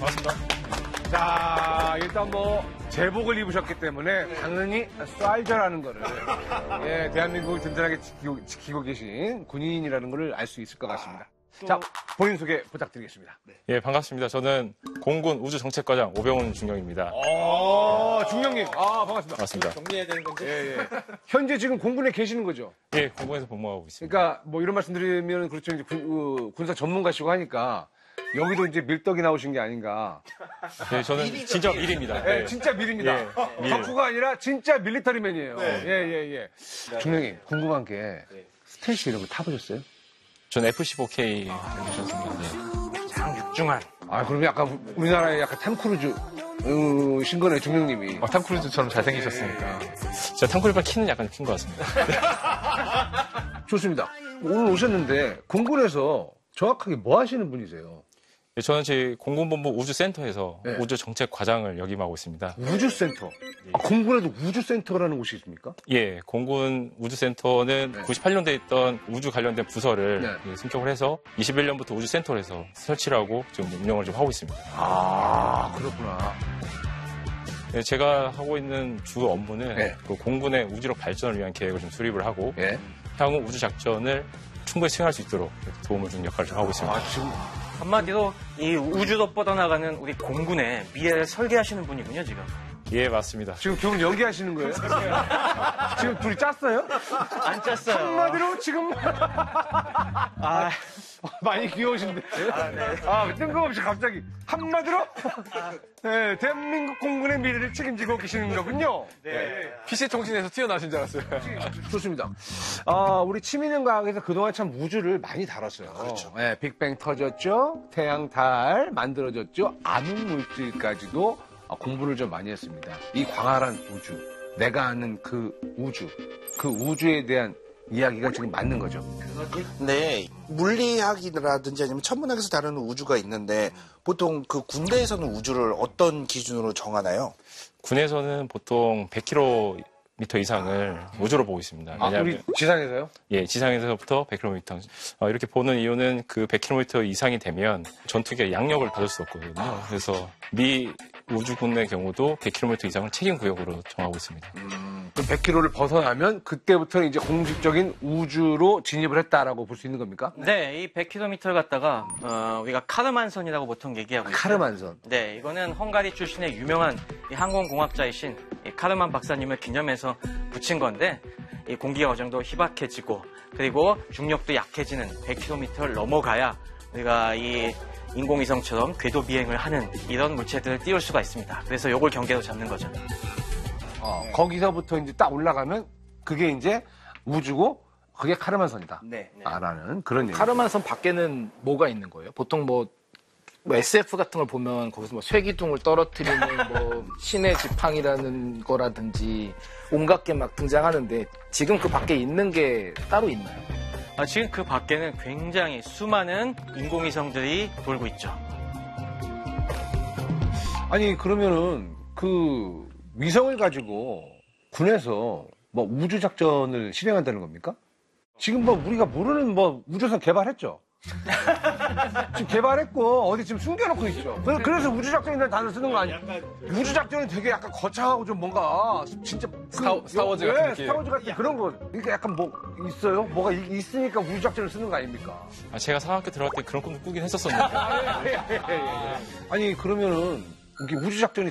반갑습니다. 자, 일단 뭐 제복을 입으셨기 때문에 당연히 쌀저라는 거를 예, 대한민국을 든든하게 지키고 계신 군인이라는 거를 알 수 있을 것 같습니다. 자, 본인 소개 부탁드리겠습니다. 예, 반갑습니다. 저는 공군 우주정책과장 오병훈 중령입니다. 중령님. 반갑습니다. 반갑습니다. 정리해야 되는 건지? 예. 현재 지금 공군에 계시는 거죠? 예, 공군에서 복무하고 있습니다. 그러니까 뭐 이런 말씀 드리면 그렇죠. 이제 군사 전문가시고 하니까 여기도 이제 밀떡이 나오신 게 아닌가. 예, 저는 진짜 밀입니다. 예, 예. 진짜 밀입니다. 예, 밀. 덕후가 아니라 진짜 밀리터리맨이에요. 네. 예. 중령님, 궁금한 게 스텔스 이런 거 타보셨어요? 전 F-15K 괜찮습니다. 장육중한. 그럼 약간 우리나라의 약간 탐크루즈 신거네 중령님이. 탐 크루즈처럼 잘생기셨으니까. 제가 탐 크루즈 키는 약간 큰 것 같습니다. 좋습니다. 오늘 오셨는데 공군에서 정확하게 뭐 하시는 분이세요? 예, 저는 제 공군본부 우주센터에서 네. 우주정책과장을 역임하고 있습니다. 우주센터. 공군에도 우주센터라는 곳이 있습니까? 예, 공군 우주센터는 98년도에 있던 우주 관련된 부서를 예, 승격을 해서 21년부터 우주센터로 해서 설치를 하고 지금 운영을 좀 하고 있습니다. 그렇구나. 예, 제가 하고 있는 주 업무는 네. 그 공군의 우주력 발전을 위한 계획을 좀 수립을 하고 예. 향후 우주 작전을 충분히 수행할 수 있도록 도움을 주는 역할을 좀 하고 있습니다. 지금 한마디로 이 우주도 뻗어나가는 우리 공군의 미래를 설계하시는 분이군요, 지금. 예, 맞습니다. 지금 두 분 연기하시는 거예요? 지금 둘이 짰어요? 안 짰어요. 한마디로 지금 많이 귀여우신데. 뜬금없이 갑자기 한마디로 네, 대한민국 공군의 미래를 책임지고 계시는 거군요. 네. PC통신에서 튀어나오신 줄 알았어요. 좋습니다. 우리 치민형 과학에서 그동안 참 우주를 많이 다뤘어요. 그렇죠. 네, 빅뱅 터졌죠. 태양, 달 만들어졌죠. 암흑 물질까지도 공부를 좀 많이 했습니다. 이 광활한 우주, 내가 아는 그 우주에 대한 이야기가 지금 맞는 거죠. 네. 물리학이라든지 아니면 천문학에서 다루는 우주가 있는데 보통 그 군대에서는 우주를 어떤 기준으로 정하나요? 군에서는 보통 100km 이상을 우주로 보고 있습니다. 우리 지상에서요? 예, 지상에서부터 100km. 이렇게 보는 이유는 그 100km 이상이 되면 전투기가 양력을 받을 수 없거든요. 그래서 미 우주군의 경우도 100km 이상을 책임 구역으로 정하고 있습니다. 그 100km를 벗어나면 그때부터 이제 공식적인 우주로 진입을 했다라고 볼 수 있는 겁니까? 네, 이 100km를 갖다가 우리가 카르만선이라고 보통 얘기하고 있어요. 카르만선. 네, 이거는 헝가리 출신의 유명한 이 항공공학자이신 이 카르만 박사님을 기념해서 붙인 건데 이 공기 과정도 희박해지고 그리고 중력도 약해지는 100km를 넘어가야 우리가 이 인공위성처럼 궤도 비행을 하는 이런 물체들을 띄울 수가 있습니다. 그래서 요걸 경계로 잡는 거죠. 거기서부터 이제 딱 올라가면 그게 이제 우주고 그게 카르만선이다. 네. 라는 그런 얘기. 카르만선 밖에는 뭐가 있는 거예요? 보통 뭐 SF 같은 걸 보면 거기서 뭐 쇠기둥을 떨어뜨리는 뭐 신의 지팡이라는 거라든지 온갖 게 막 등장하는데 지금 그 밖에 있는 게 따로 있나요? 지금 그 밖에는 굉장히 수많은 인공위성들이 돌고 있죠. 아니 그러면은 그 위성을 가지고 군에서 뭐 우주 작전을 실행한다는 겁니까? 지금 뭐 우리가 모르는 뭐 우주선 개발했죠. 지금 개발했고 어디 지금 숨겨놓고 있죠. 그래서 우주 작전이라는 단어를 쓰는 거 아니에요? 우주 작전은 되게 약간 거창하고 좀 뭔가 진짜 스타워즈 같은 느낌. 스타워즈 같은 그런 거. 이게 약간 뭐 있어요? 뭐가 있으니까 우주 작전을 쓰는 거 아닙니까? 제가 상학교 들어갈 때 그런 꿈을 꾸긴 했었었는데. 아니 그러면은 이게 우주 작전이